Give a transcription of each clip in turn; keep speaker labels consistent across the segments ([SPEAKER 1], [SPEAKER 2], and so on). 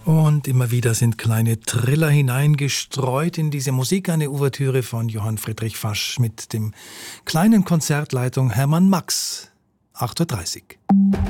[SPEAKER 1] Und immer wieder sind kleine Triller hineingestreut in diese Musik. Eine Ouvertüre von Johann Friedrich Fasch mit dem kleinen Konzertleitung Hermann Max. 8.30 Uhr.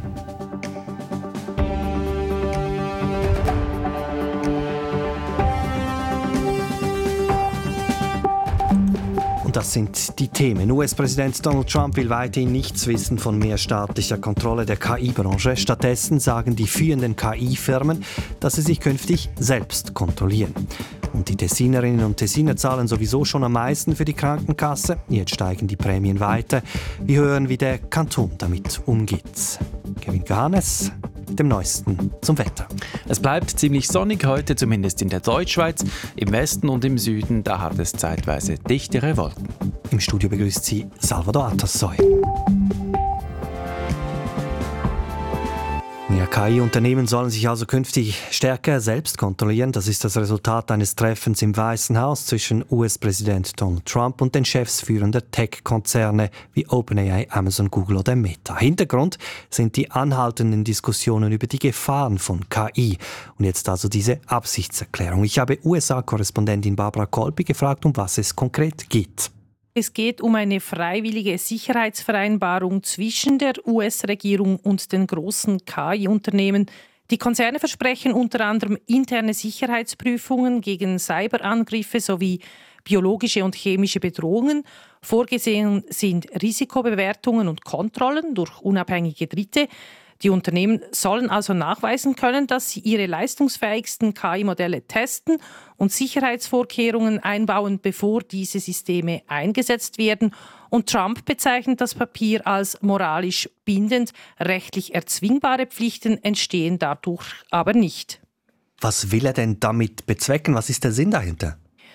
[SPEAKER 2] Und das sind die Themen. US-Präsident Donald Trump will weiterhin nichts wissen von mehrstaatlicher Kontrolle der KI-Branche. Stattdessen sagen die führenden KI-Firmen, dass sie sich künftig selbst kontrollieren. Und die Tessinerinnen und Tessiner zahlen sowieso schon am meisten für die Krankenkasse. Jetzt steigen die Prämien weiter. Wir hören, wie der Kanton damit umgeht. Kevin Gahanes mit dem Neuesten zum Wetter.
[SPEAKER 3] Es bleibt ziemlich sonnig heute, zumindest in der Deutschschweiz. Im Westen und im Süden, da hat es zeitweise dichtere Wolken.
[SPEAKER 2] Im Studio begrüßt sie Salvador Atassoy. Ja, KI-Unternehmen sollen sich also künftig stärker selbst kontrollieren. Das ist das Resultat eines Treffens im Weißen Haus zwischen US-Präsident Donald Trump und den Chefs führender Tech-Konzerne wie OpenAI, Amazon, Google oder Meta. Hintergrund sind die anhaltenden Diskussionen über die Gefahren von KI. Und jetzt also diese Absichtserklärung. Ich habe USA-Korrespondentin Barbara Kolpi gefragt, um was es konkret geht.
[SPEAKER 4] Es geht um eine freiwillige Sicherheitsvereinbarung zwischen der US-Regierung und den großen KI-Unternehmen. Die Konzerne versprechen unter anderem interne Sicherheitsprüfungen gegen Cyberangriffe sowie biologische und chemische Bedrohungen. Vorgesehen sind Risikobewertungen und Kontrollen durch unabhängige Dritte. Die Unternehmen sollen also nachweisen können, dass sie ihre leistungsfähigsten KI-Modelle testen und Sicherheitsvorkehrungen einbauen, bevor diese Systeme eingesetzt werden. Und Trump bezeichnet das Papier als moralisch bindend. Rechtlich erzwingbare Pflichten entstehen dadurch aber nicht.
[SPEAKER 2] Was will er denn damit bezwecken? Was ist der Sinn dahinter?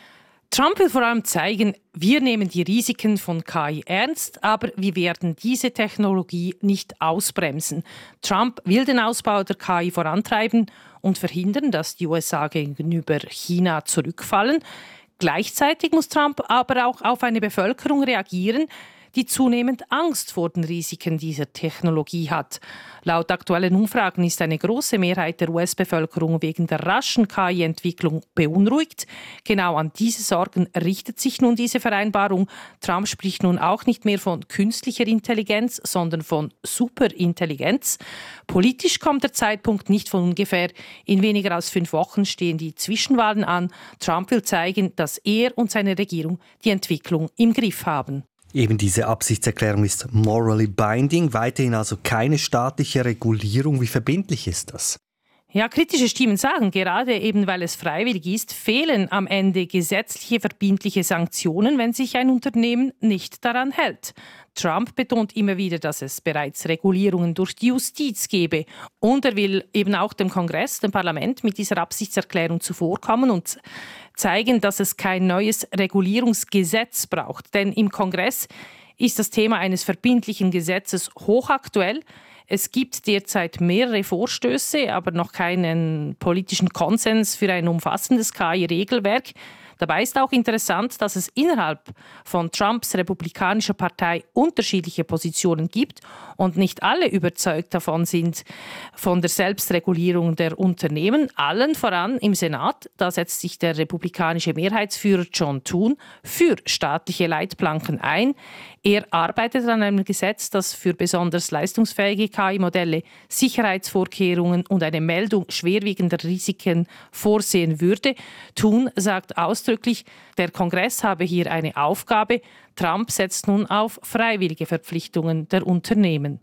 [SPEAKER 4] Trump will vor allem zeigen, wir nehmen die Risiken von KI ernst, aber wir werden diese Technologie nicht ausbremsen. Trump will den Ausbau der KI vorantreiben und verhindern, dass die USA gegenüber China zurückfallen. Gleichzeitig muss Trump aber auch auf eine Bevölkerung reagieren, die zunehmend Angst vor den Risiken dieser Technologie hat. Laut aktuellen Umfragen ist eine große Mehrheit der US-Bevölkerung wegen der raschen KI-Entwicklung beunruhigt. Genau an diese Sorgen richtet sich nun diese Vereinbarung. Trump spricht nun auch nicht mehr von künstlicher Intelligenz, sondern von Superintelligenz. Politisch kommt der Zeitpunkt nicht von ungefähr. In weniger als 5 Wochen stehen die Zwischenwahlen an. Trump will zeigen, dass er und seine Regierung die Entwicklung im Griff haben.
[SPEAKER 2] Eben diese Absichtserklärung ist morally binding, weiterhin also keine staatliche Regulierung. Wie verbindlich ist das?
[SPEAKER 4] Ja, kritische Stimmen sagen, gerade eben weil es freiwillig ist, fehlen am Ende gesetzliche verbindliche Sanktionen, wenn sich ein Unternehmen nicht daran hält. Trump betont immer wieder, dass es bereits Regulierungen durch die Justiz gebe. Und er will eben auch dem Kongress, dem Parlament, mit dieser Absichtserklärung zuvorkommen und zeigen, dass es kein neues Regulierungsgesetz braucht. Denn im Kongress ist das Thema eines verbindlichen Gesetzes hochaktuell. Es gibt derzeit mehrere Vorstöße, aber noch keinen politischen Konsens für ein umfassendes KI-Regelwerk. Dabei ist auch interessant, dass es innerhalb von Trumps republikanischer Partei unterschiedliche Positionen gibt und nicht alle überzeugt davon sind, von der Selbstregulierung der Unternehmen. Allen voran im Senat, da setzt sich der republikanische Mehrheitsführer John Thune für staatliche Leitplanken ein. Er arbeitet an einem Gesetz, das für besonders leistungsfähige KI-Modelle Sicherheitsvorkehrungen und eine Meldung schwerwiegender Risiken vorsehen würde. Thune sagt ausdrücklich, der Kongress habe hier eine Aufgabe. Trump setzt nun auf freiwillige Verpflichtungen der Unternehmen.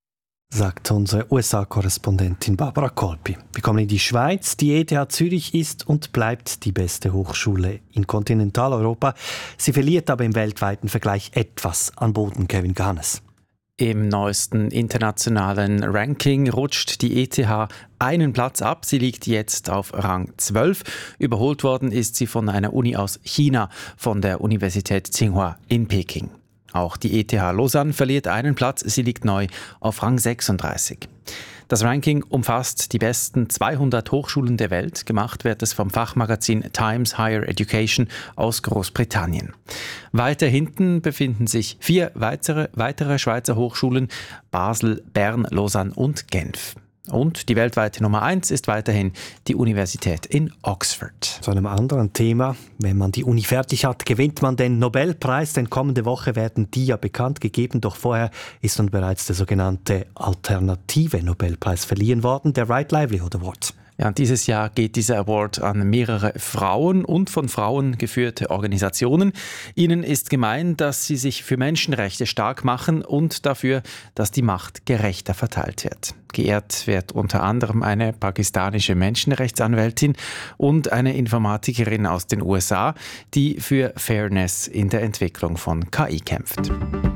[SPEAKER 2] Sagt unsere USA-Korrespondentin Barbara Kolpi. Wir kommen in die Schweiz. Die ETH Zürich ist und bleibt die beste Hochschule in Kontinentaleuropa. Sie verliert aber im weltweiten Vergleich etwas an Boden, Kevin Gahanes.
[SPEAKER 3] Im neuesten internationalen Ranking rutscht die ETH einen Platz ab. Sie liegt jetzt auf Rang 12. Überholt worden ist sie von einer Uni aus China, von der Universität Tsinghua in Peking. Auch die ETH Lausanne verliert einen Platz. Sie liegt neu auf Rang 36. Das Ranking umfasst die besten 200 Hochschulen der Welt. Gemacht wird es vom Fachmagazin Times Higher Education aus Großbritannien. Weiter hinten befinden sich 4 weitere Schweizer Hochschulen: Basel, Bern, Lausanne und Genf. Und die weltweite Nummer 1 ist weiterhin die Universität in Oxford.
[SPEAKER 2] Zu einem anderen Thema. Wenn man die Uni fertig hat, gewinnt man den Nobelpreis. Denn kommende Woche werden die ja bekannt gegeben. Doch vorher ist dann bereits der sogenannte alternative Nobelpreis verliehen worden, der Right Livelihood Award.
[SPEAKER 3] Ja, dieses Jahr geht dieser Award an mehrere Frauen und von Frauen geführte Organisationen. Ihnen ist gemein, dass sie sich für Menschenrechte stark machen und dafür, dass die Macht gerechter verteilt wird. Geehrt wird unter anderem eine pakistanische Menschenrechtsanwältin und eine Informatikerin aus den USA, die für Fairness in der Entwicklung von KI kämpft.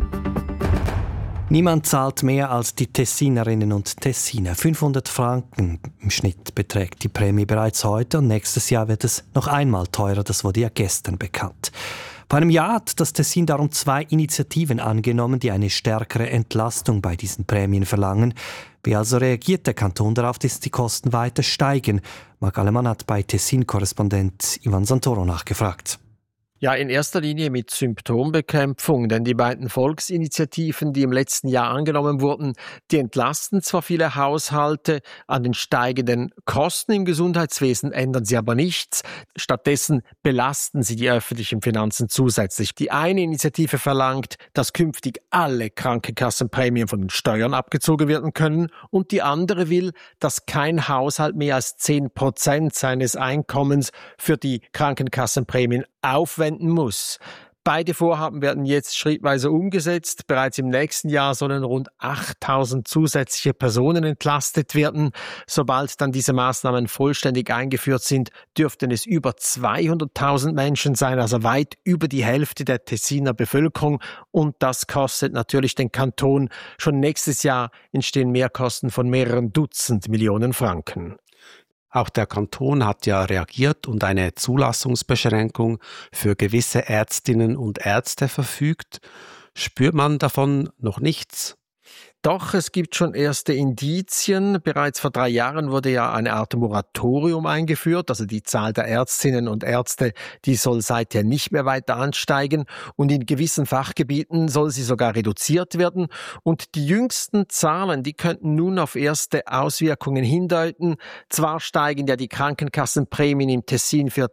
[SPEAKER 2] Niemand zahlt mehr als die Tessinerinnen und Tessiner. 500 Franken im Schnitt beträgt die Prämie bereits heute und nächstes Jahr wird es noch einmal teurer. Das wurde ja gestern bekannt. Vor einem Jahr hat das Tessin darum 2 Initiativen angenommen, die eine stärkere Entlastung bei diesen Prämien verlangen. Wie also reagiert der Kanton darauf, dass die Kosten weiter steigen? Marc Allemann hat bei Tessin-Korrespondent Ivan Santoro nachgefragt.
[SPEAKER 5] Ja, in erster Linie mit Symptombekämpfung, denn die beiden Volksinitiativen, die im letzten Jahr angenommen wurden, die entlasten zwar viele Haushalte, an den steigenden Kosten im Gesundheitswesen ändern sie aber nichts. Stattdessen belasten sie die öffentlichen Finanzen zusätzlich. Die eine Initiative verlangt, dass künftig alle Krankenkassenprämien von den Steuern abgezogen werden können und die andere will, dass kein Haushalt mehr als 10% seines Einkommens für die Krankenkassenprämien aufwenden muss. Beide Vorhaben werden jetzt schrittweise umgesetzt. Bereits im nächsten Jahr sollen rund 8.000 zusätzliche Personen entlastet werden. Sobald dann diese Maßnahmen vollständig eingeführt sind, dürften es über 200.000 Menschen sein, also weit über die Hälfte der Tessiner Bevölkerung. Und das kostet natürlich den Kanton. Schon nächstes Jahr entstehen Mehrkosten von mehreren Dutzend Millionen Franken.
[SPEAKER 6] Auch der Kanton hat ja reagiert und eine Zulassungsbeschränkung für gewisse Ärztinnen und Ärzte verfügt. Spürt man davon noch nichts?
[SPEAKER 5] Doch, es gibt schon erste Indizien. Bereits vor 3 Jahren wurde ja eine Art Moratorium eingeführt. Also die Zahl der Ärztinnen und Ärzte, die soll seither nicht mehr weiter ansteigen. Und in gewissen Fachgebieten soll sie sogar reduziert werden. Und die jüngsten Zahlen, die könnten nun auf erste Auswirkungen hindeuten. Zwar steigen ja die Krankenkassenprämien im Tessin für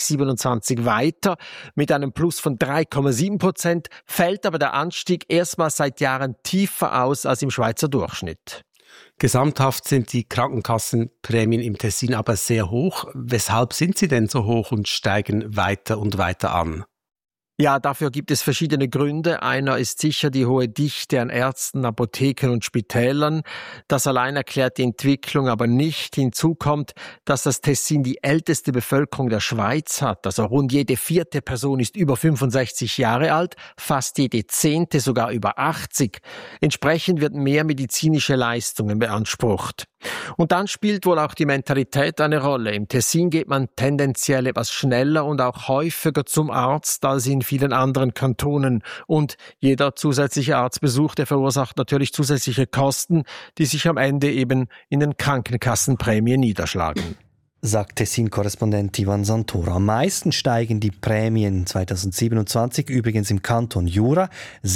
[SPEAKER 5] 2027 weiter mit einem Plus von 3,7%, fällt aber der Anstieg erstmals seit Jahren tiefer aus als im Schweizer Durchschnitt.
[SPEAKER 6] Gesamthaft sind die Krankenkassenprämien im Tessin aber sehr hoch. Weshalb sind sie denn so hoch und steigen weiter und weiter an?
[SPEAKER 5] Ja, dafür gibt es verschiedene Gründe. Einer ist sicher die hohe Dichte an Ärzten, Apotheken und Spitälern. Das allein erklärt die Entwicklung aber nicht. Hinzu kommt, dass das Tessin die älteste Bevölkerung der Schweiz hat. Also rund jede 4. Person ist über 65 Jahre alt, fast jede 10. sogar über 80. Entsprechend wird mehr medizinische Leistungen beansprucht. Und dann spielt wohl auch die Mentalität eine Rolle. Im Tessin geht man tendenziell etwas schneller und auch häufiger zum Arzt als in vielen anderen Kantonen. Und jeder zusätzliche Arztbesuch, der verursacht natürlich zusätzliche Kosten, die sich am Ende eben in den Krankenkassenprämien niederschlagen.
[SPEAKER 2] Sagt Tessin-Korrespondent Ivan Santoro. Am meisten steigen die Prämien 2027 übrigens im Kanton Jura.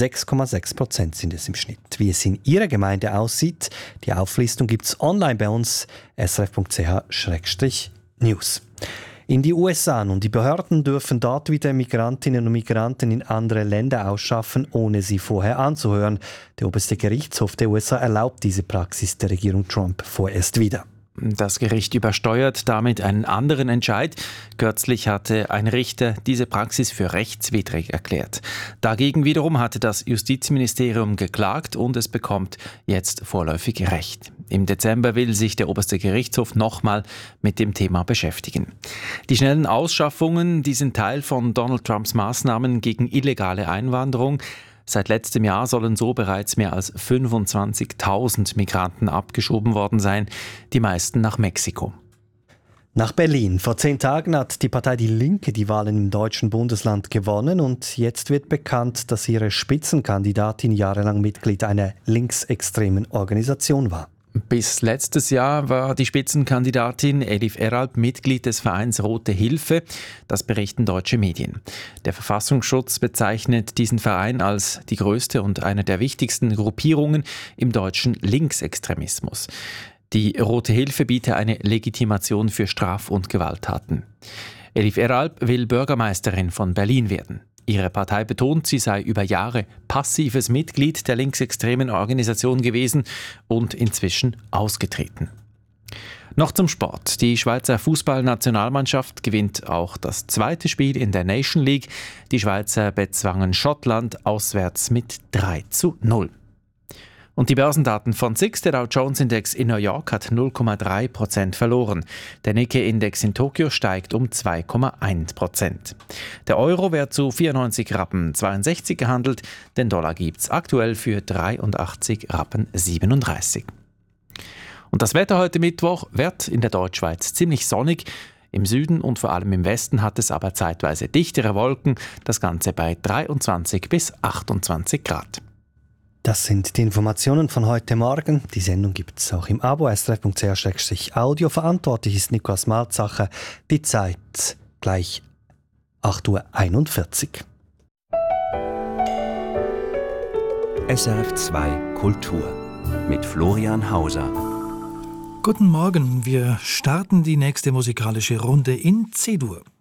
[SPEAKER 2] 6,6% sind es im Schnitt. Wie es in Ihrer Gemeinde aussieht, die Auflistung gibt es online bei uns, srf.ch/news. In die USA nun. Die Behörden dürfen dort wieder Migrantinnen und Migranten in andere Länder ausschaffen, ohne sie vorher anzuhören. Der oberste Gerichtshof der USA erlaubt diese Praxis der Regierung Trump vorerst wieder.
[SPEAKER 3] Das Gericht übersteuert damit einen anderen Entscheid. Kürzlich hatte ein Richter diese Praxis für rechtswidrig erklärt. Dagegen wiederum hatte das Justizministerium geklagt und es bekommt jetzt vorläufig Recht. Im Dezember will sich der oberste Gerichtshof nochmal mit dem Thema beschäftigen. Die schnellen Ausschaffungen, die sind Teil von Donald Trumps Maßnahmen gegen illegale Einwanderung. Seit letztem Jahr sollen so bereits mehr als 25.000 Migranten abgeschoben worden sein, die meisten nach Mexiko.
[SPEAKER 2] Nach Berlin. Vor 10 Tagen hat die Partei Die Linke die Wahlen im deutschen Bundesland gewonnen und jetzt wird bekannt, dass ihre Spitzenkandidatin jahrelang Mitglied einer linksextremen Organisation war.
[SPEAKER 3] Bis letztes Jahr war die Spitzenkandidatin Elif Eralp Mitglied des Vereins Rote Hilfe. Das berichten deutsche Medien. Der Verfassungsschutz bezeichnet diesen Verein als die größte und eine der wichtigsten Gruppierungen im deutschen Linksextremismus. Die Rote Hilfe biete eine Legitimation für Straf- und Gewalttaten. Elif Eralp will Bürgermeisterin von Berlin werden. Ihre Partei betont, sie sei über Jahre passives Mitglied der linksextremen Organisation gewesen und inzwischen ausgetreten. Noch zum Sport. Die Schweizer Fußballnationalmannschaft gewinnt auch das zweite Spiel in der Nation League. Die Schweizer bezwangen Schottland auswärts mit 3:0. Und die Börsendaten von SIX, der Dow Jones Index in New York, hat 0,3% verloren. Der Nikkei-Index in Tokio steigt um 2,1%. Der Euro wird zu 94,62 Rappen gehandelt. Den Dollar gibt es aktuell für 83,37 Rappen. Und das Wetter heute Mittwoch wird in der Deutschschweiz ziemlich sonnig. Im Süden und vor allem im Westen hat es aber zeitweise dichtere Wolken. Das Ganze bei 23 bis 28 Grad.
[SPEAKER 2] Das sind die Informationen von heute Morgen. Die Sendung gibt es auch im Abo srf.ch/audio. Verantwortlich ist Nikolaus Malzacher. Die Zeit gleich 8:41 Uhr.
[SPEAKER 7] SRF 2 Kultur mit Florian Hauser.
[SPEAKER 1] Guten Morgen, wir starten die nächste musikalische Runde in C-Dur.